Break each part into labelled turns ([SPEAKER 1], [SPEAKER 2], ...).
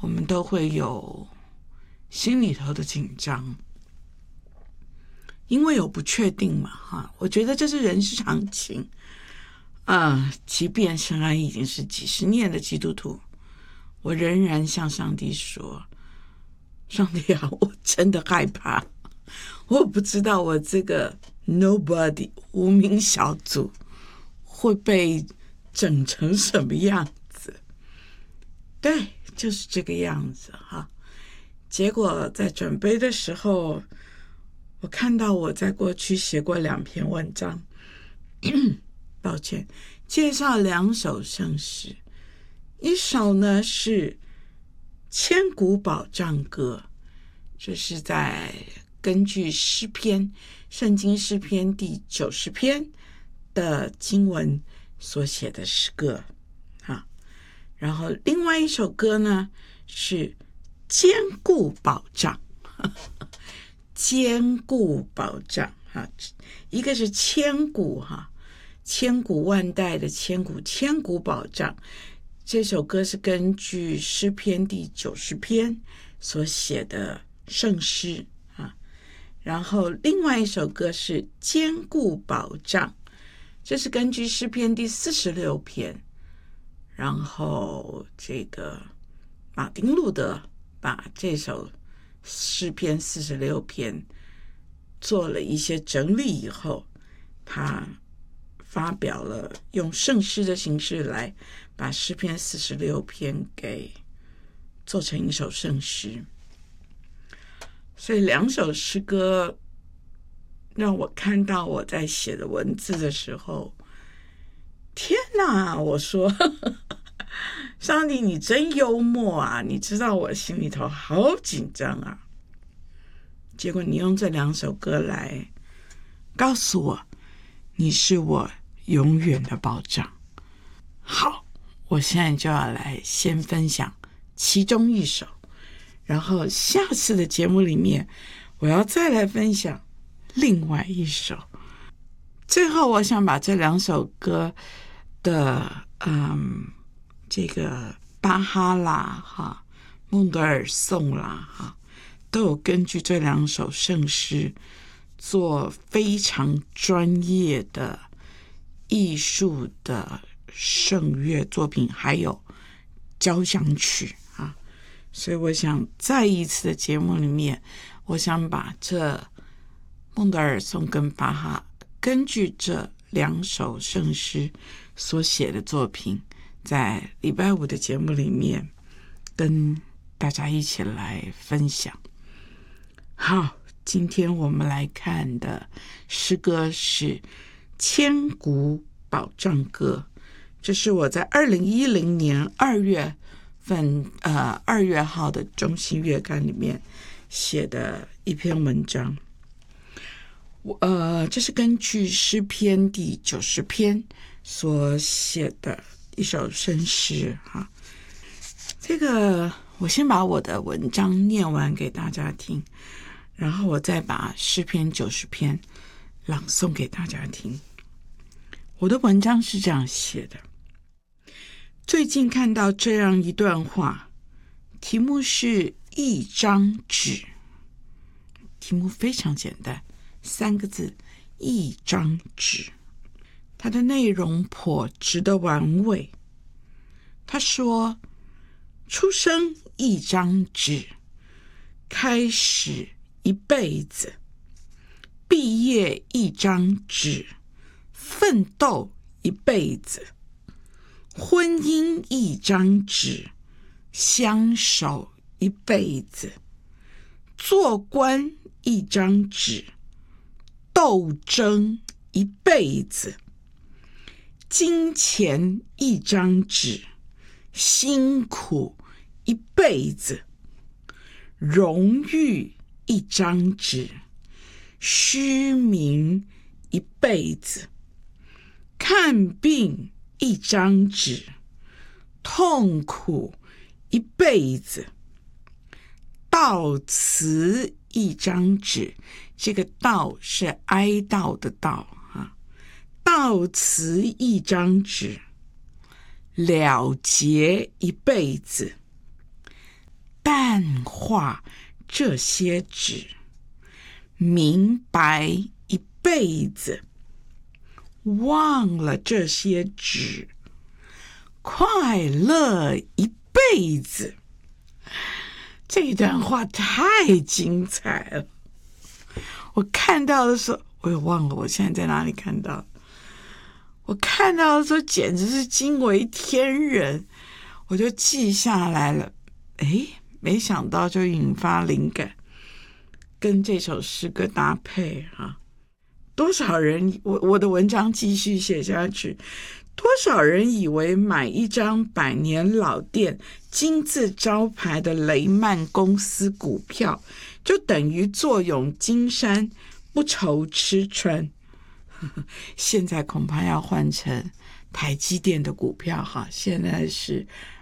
[SPEAKER 1] 们都会有心里头的紧张，因为有不确定嘛，我觉得这是人之常情。即便圣安已经是几十年的基督徒，我仍然向上帝说，上帝啊，我真的害怕，我不知道我这个 nobody 无名小组会被整成什么样子。对，就是这个样子哈。结果在准备的时候，我看到我在过去写过2篇文章抱歉，介绍2首圣诗，一首呢是千古保障歌，这是在根据诗篇，圣经诗篇第90篇的经文所写的诗歌然后另外一首歌呢是坚固保障坚固保障一个是千古千古万代的千古保障，这首歌是根据诗篇第90篇所写的圣诗然后另外一首歌是坚固保障，这是根据诗篇第46篇，然后这个马丁路德把这首诗篇46篇做了一些整理以后，他发表了用圣诗的形式来把诗篇46篇给做成一首圣诗。所以2首诗歌让我看到我在写的文字的时候，天哪，我说上帝你真幽默啊，你知道我心里头好紧张啊。结果你用这2首歌来告诉我，你是我永远的保障。好，我现在就要来先分享其中一首，然后下次的节目里面我要再来分享另外一首。最后我想把这2首歌的这个巴哈啦孟德尔颂啦都有根据这2首圣诗做非常专业的艺术的圣乐作品，还有交响曲所以我想再一次的节目里面，我想把这孟德尔颂跟巴哈根据这2首圣诗所写的作品，在礼拜5的节目里面跟大家一起来分享。好，今天我们来看的诗歌是千古保障歌，这是我在2010年2月号的中信月刊里面写的一篇文章。这是根据诗篇第90篇所写的一首圣诗这个我先把我的文章念完给大家听，然后我再把诗篇90篇朗诵给大家听。我的文章是这样写的，最近看到这样一段话，题目是一张纸，题目非常简单，3个字，一张纸。它的内容颇值得玩味。他说，出生一张纸，开始一辈子，毕业一张纸，奋斗一辈子，婚姻一张纸，相守一辈子，做官一张纸，斗争一辈子，金钱一张纸，辛苦一辈子，荣誉一张纸，虚名一辈子，看病一张纸，痛苦一辈子，悼词一张纸，这个悼是哀悼的悼悼词一张纸，了结一辈子， 淡化这些纸，明白一辈子，忘了这些纸，快乐一辈子。这段话太精彩了，我看到的时候，我也忘了我现在在哪里看到，我看到的时候简直是惊为天人，我就记下来了。没想到就引发灵感，跟这首诗歌搭配多少人，我的文章继续写下去，多少人以为买一张百年老店金字招牌的雷曼公司股票就等于坐拥金山不愁吃穿，现在恐怕要换成台积电的股票现在是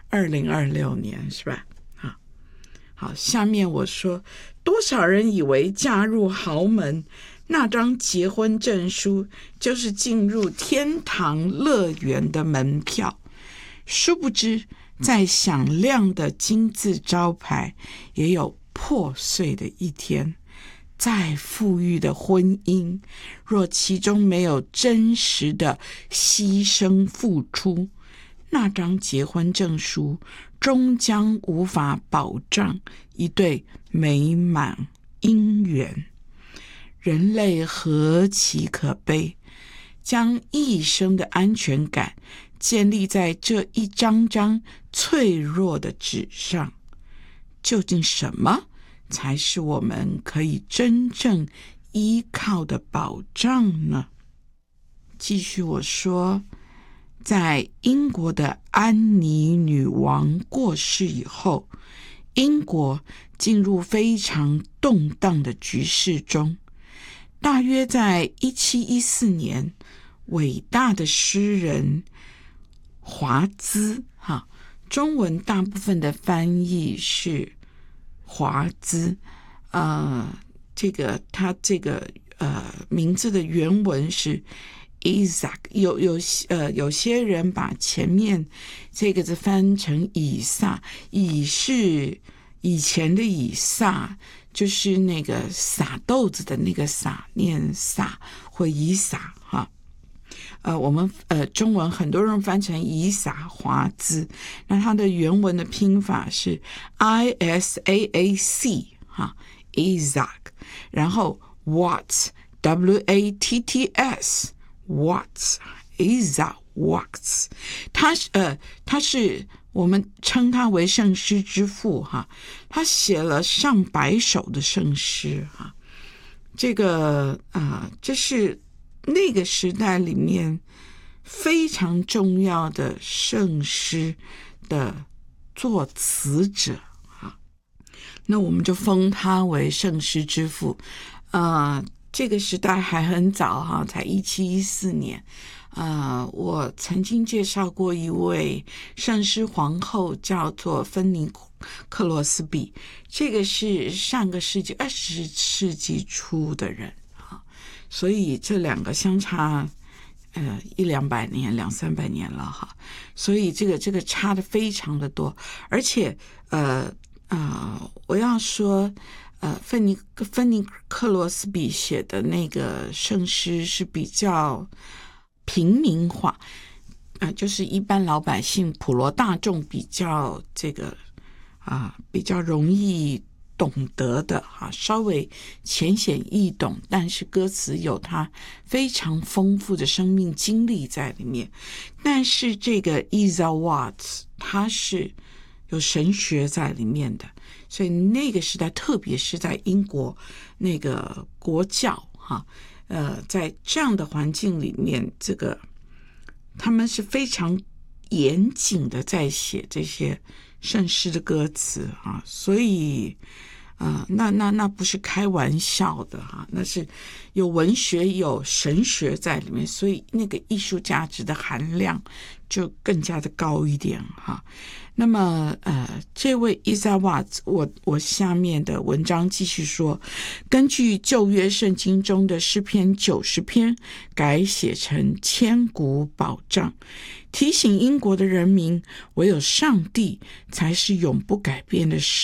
[SPEAKER 1] 2026年是吧？好，下面我说，多少人以为嫁入豪门，那张结婚证书就是进入天堂乐园的门票，殊不知再响亮的金字招牌也有破碎的一天，再富裕的婚姻，若其中没有真实的牺牲付出，那张结婚证书终将无法保障一对美满姻缘。人类何其可悲，将一生的安全感建立在这一张张脆弱的纸上。究竟什么才是我们可以真正依靠的保障呢？继续我说，在英国的安妮女王过世以后，英国进入非常动荡的局势中。大约在1714年，伟大的诗人华兹中文大部分的翻译是华兹，他这个名字的原文是 Isaac， 有些人把前面这个字翻成以撒，以是以前的以撒，就是那个撒豆子的那个撒，念撒或以撒我们中文很多人翻成以撒华兹，那它的原文的拼法是 Isaac Isaac， 然后 Watts Watts Watts Isaac Watts， 他是我们称他为圣诗之父他写了上百首的圣诗这是那个时代里面非常重要的圣诗的作词者那我们就封他为圣诗之父。这个时代还很早才1714年。我曾经介绍过一位圣诗皇后，叫做芬尼克罗斯比，这个是上个世纪20世纪初的人所以这两个相差100-200年200-300年了所以这个差的非常的多，而且我要说芬尼克罗斯比写的那个圣诗是比较平民化就是一般老百姓普罗大众比较比较容易懂得的稍微浅显易懂，但是歌词有它非常丰富的生命经历在里面。但是这个 Isaac Watts 他是有神学在里面的，所以那个时代特别是在英国那个国教在这样的环境里面，他们是非常严谨的在写这些圣诗的歌词所以那不是开玩笑的那是有文学有神学在里面，所以那个艺术价值的含量就更加的高一点那么这位 Isaac Watts， 我下面的文章继续说，根据旧约圣经中的诗篇90篇改写成千古保障，提醒英国的人民，唯有上帝才是永不改变的神。